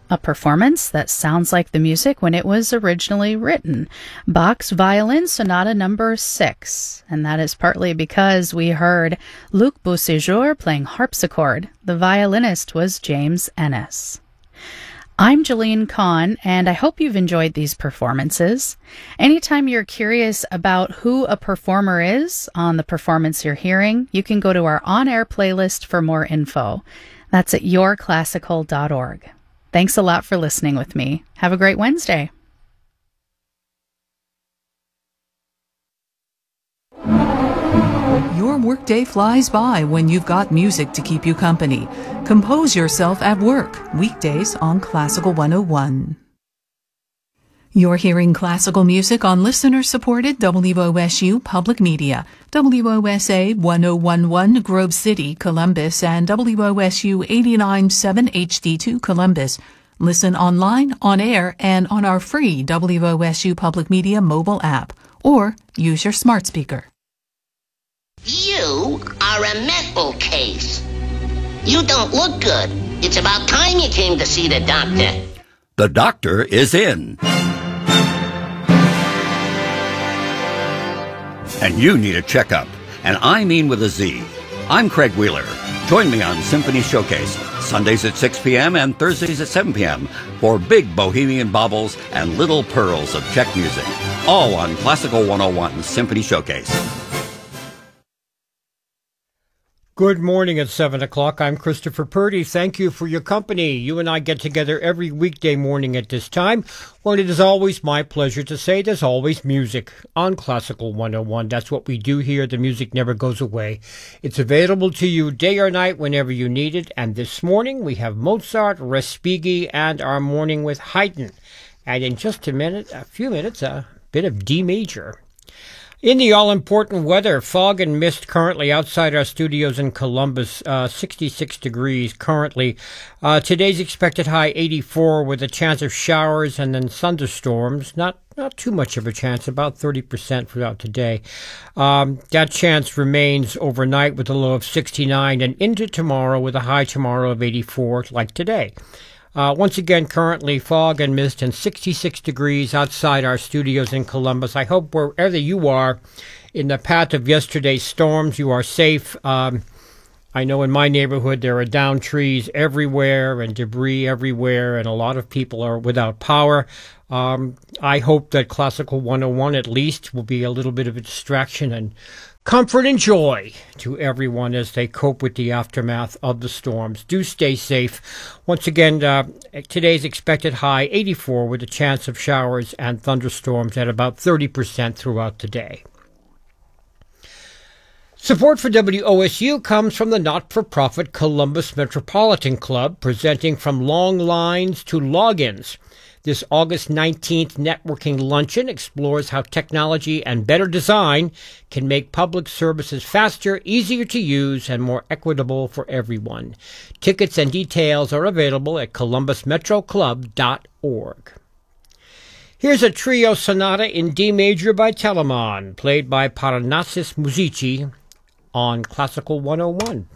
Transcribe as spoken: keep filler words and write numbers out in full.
a performance that sounds like the music when it was originally written, Bach's Violin Sonata number six. And that is partly because we heard Luc Beauséjour playing harpsichord. The violinist was James Ennis. I'm Jeline Kahn, and I hope you've enjoyed these performances. Anytime you're curious about who a performer is on the performance you're hearing, you can go to our on-air playlist for more info. That's at your classical dot org. Thanks a lot for listening with me. Have a great Wednesday. Your workday flies by when you've got music to keep you company. Compose yourself at work, weekdays on Classical one oh one. You're hearing classical music on listener-supported W O S U Public Media, W O S A one oh one point one Grove City, Columbus, and W O S U eighty-nine point seven H D two Columbus. Listen online, on air, and on our free W O S U Public Media mobile app, or use your smart speaker. You are a mental case. You don't look good. It's about time you came to see the doctor. The doctor is in. And you need a checkup, and I mean with a Z. I'm Craig Wheeler. Join me on Symphony Showcase, Sundays at six p.m. and Thursdays at seven p.m. for big bohemian baubles and little pearls of Czech music. All on Classical one oh one Symphony Showcase. Good morning at seven o'clock. I'm Christopher Purdy. Thank you for your company. You and I get together every weekday morning at this time. Well, it is always my pleasure to say there's always music on Classical one oh one. That's what we do here. The music never goes away. It's available to you day or night whenever you need it. And this morning we have Mozart, Respighi, and our morning with Haydn. And in just a minute, a few minutes, a bit of D major. In the all-important weather, fog and mist currently outside our studios in Columbus, uh, sixty-six degrees currently. Uh, today's expected high eighty-four with a chance of showers and then thunderstorms. Not not too much of a chance, about thirty percent throughout today. Um, that chance remains overnight with a low of sixty-nine and into tomorrow with a high tomorrow of eighty-four like today. Uh, once again, currently fog and mist and sixty-six degrees outside our studios in Columbus. I hope wherever you are in the path of yesterday's storms, you are safe. Um, I know in my neighborhood there are downed trees everywhere and debris everywhere, and a lot of people are without power. Um, I hope that Classical one oh one at least will be a little bit of a distraction and comfort and joy to everyone as they cope with the aftermath of the storms. Do stay safe. Once again, uh, today's expected high eighty-four with a chance of showers and thunderstorms at about thirty percent throughout the day. Support for W O S U comes from the not-for-profit Columbus Metropolitan Club, presenting From Long Lines to Logins. This August nineteenth networking luncheon explores how technology and better design can make public services faster, easier to use, and more equitable for everyone. Tickets and details are available at columbus metro club dot org. Here's a trio sonata in D major by Telemann, played by Parnassus Musici on Classical one oh one.